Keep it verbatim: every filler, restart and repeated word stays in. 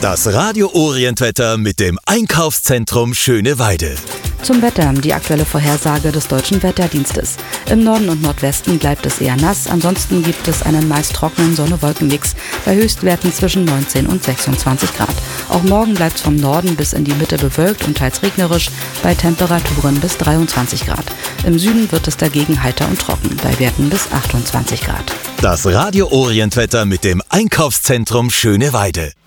Das Radio Orient-Wetter mit dem Einkaufszentrum Schöneweide. Zum Wetter, die aktuelle Vorhersage des Deutschen Wetterdienstes. Im Norden und Nordwesten bleibt es eher nass, ansonsten gibt es einen meist trockenen Sonne-Wolken-Mix bei Höchstwerten zwischen neunzehn und sechsundzwanzig Grad. Auch morgen bleibt es vom Norden bis in die Mitte bewölkt und teils regnerisch bei Temperaturen bis dreiundzwanzig Grad. Im Süden wird es dagegen heiter und trocken bei Werten bis achtundzwanzig Grad. Das Radio Orient-Wetter mit dem Einkaufszentrum Schöneweide.